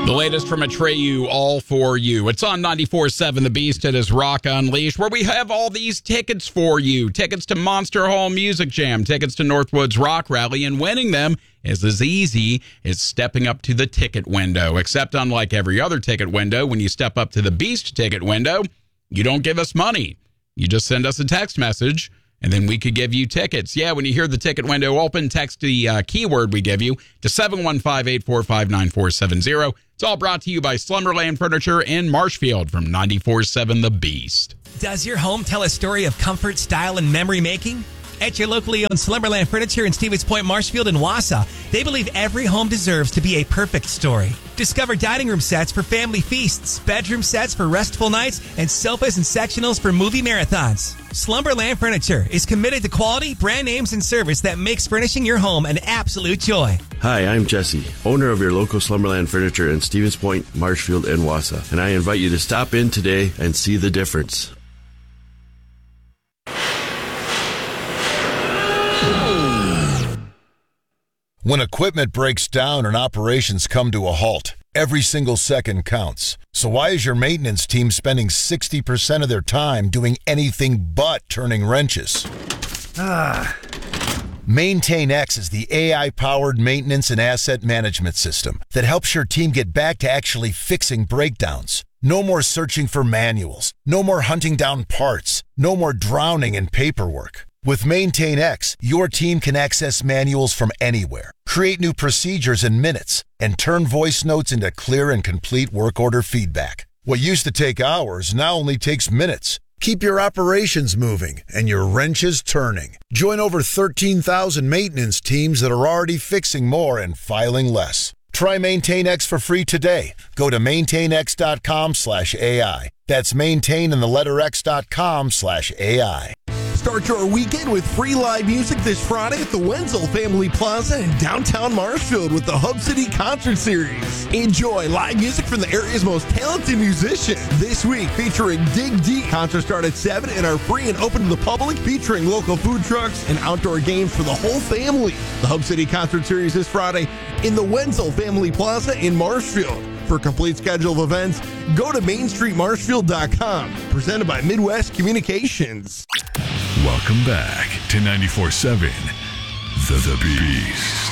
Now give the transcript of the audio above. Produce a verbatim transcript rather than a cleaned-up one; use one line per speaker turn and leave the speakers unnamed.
The latest from Atreyu, all for you. It's on ninety-four point seven The Beast. It is Rock Unleashed, where we have all these tickets for you. Tickets to Monster Hall Music Jam, tickets to Northwoods Rock Rally, and winning them is as easy as stepping up to the ticket window. Except unlike every other ticket window, when you step up to the Beast ticket window, you don't give us money. You just send us a text message, and then we could give you tickets. Yeah, when you hear the ticket window open, text the uh, keyword we give you to seven one five, eight four five, nine four seven zero. It's all brought to you by Slumberland Furniture in Marshfield from ninety-four point seven The Beast.
Does your home tell a story of comfort, style, and memory making? At your locally owned Slumberland Furniture in Stevens Point, Marshfield, and Wausau, they believe every home deserves to be a perfect story. Discover dining room sets for family feasts, bedroom sets for restful nights, and sofas and sectionals for movie marathons. Slumberland Furniture is committed to quality, brand names, and service that makes furnishing your home an absolute joy.
Hi, I'm Jesse, owner of your local Slumberland Furniture in Stevens Point, Marshfield, and Wausau, and I invite you to stop in today and see the difference.
When equipment breaks down and operations come to a halt, every single second counts. So why is your maintenance team spending sixty percent of their time doing anything but turning wrenches? Ah. MaintainX is the A I-powered maintenance and asset management system that helps your team get back to actually fixing breakdowns. No more searching for manuals. No more hunting down parts. No more drowning in paperwork. With MaintainX, your team can access manuals from anywhere, create new procedures in minutes, and turn voice notes into clear and complete work order feedback. What used to take hours now only takes minutes. Keep your operations moving and your wrenches turning. Join over thirteen thousand maintenance teams that are already fixing more and filing less. Try MaintainX for free today. Go to maintainx.com slash AI. That's maintain and the letter x.com slash AI.
Start your weekend with free live music this Friday at the Wenzel Family Plaza in downtown Marshfield with the Hub City Concert Series. Enjoy live music from the area's most talented musicians. This week featuring Dig Deep. Concerts start at seven and are free and open to the public, featuring local food trucks and outdoor games for the whole family. The Hub City Concert Series this Friday in the Wenzel Family Plaza in Marshfield. For a complete schedule of events, go to main street marshfield dot com. Presented by Midwest Communications.
Welcome back to ninety-four point seven The, the Beast.